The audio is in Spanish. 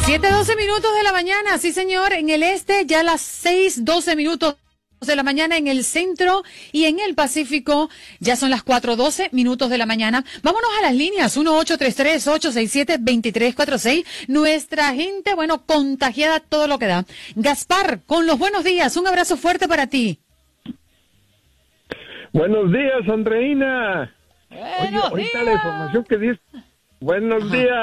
7:12 de la mañana, sí señor, en el este ya las 6:12 de la mañana, en el centro y en el Pacífico ya son las 4:12 de la mañana. Vámonos a las líneas 1-833-867-2346. Nuestra gente, bueno, contagiada todo lo que da. Gaspar, con los buenos días, un abrazo fuerte para ti. Buenos días, Andreina. Oye, ahorita la información que dice. Buenos días.